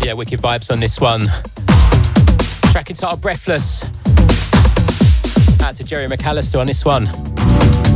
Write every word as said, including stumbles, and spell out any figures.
Yeah, wicked vibes on this one. Track entitled Breathless. Out to Jerry McAllister on this one.